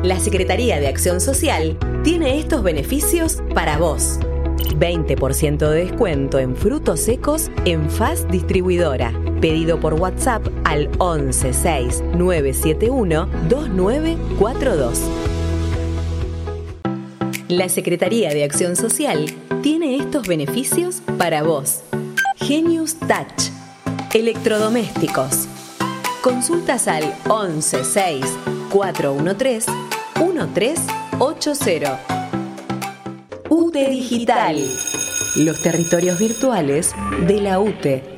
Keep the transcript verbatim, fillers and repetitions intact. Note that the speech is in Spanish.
La Secretaría de Acción Social tiene estos beneficios para vos. veinte por ciento de descuento en frutos secos en F A S Distribuidora. Pedido por WhatsApp al once seis nueve siete uno dos nueve cuatro dos. La Secretaría de Acción Social tiene estos beneficios para vos. Genius Touch. Electrodomésticos. Consultas al once seis cuatro uno tres uno tres ocho cero. U T E Digital. Los territorios virtuales de la U T E.